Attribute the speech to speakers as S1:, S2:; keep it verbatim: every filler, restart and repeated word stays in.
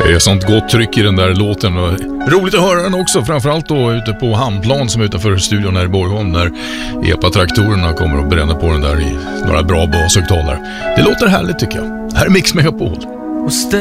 S1: Det är sånt gott tryck i den där låten och roligt att höra den också, framförallt då ute på Hamnplan som är utanför studion här i Borgholm när E P A-traktorerna kommer och bränner på den där i några bra bashögtalare. Det låter härligt tycker jag. Här är Mix Megapol.